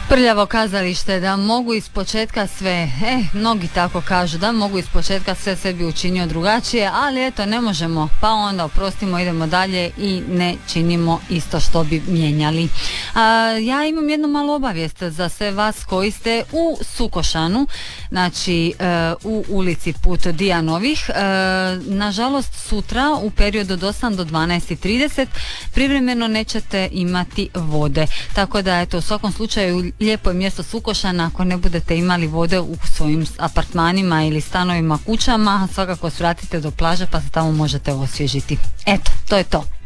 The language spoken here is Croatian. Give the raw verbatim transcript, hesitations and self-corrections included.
Prljavo kazalište, da mogu iz početka sve, e, mnogi tako kažu, da mogu iz početka sve sebi učinio drugačije, ali eto ne možemo, pa onda oprostimo, idemo dalje i ne činimo isto što bi mijenjali. A, ja imam jednu malu obavijest za sve vas koji ste u Sukošanu, znači e, u ulici Put Dijanovih. E, nažalost sutra u periodu od osam do dvanaest i trideset privremeno nećete imati vode, tako da eto u svakom slučaju lijepo je mjesto Sukošana. Ako ne budete imali vode u svojim apartmanima ili stanovima, kućama, svakako svratite do plaže pa se tamo možete osvježiti. Eto, to je to.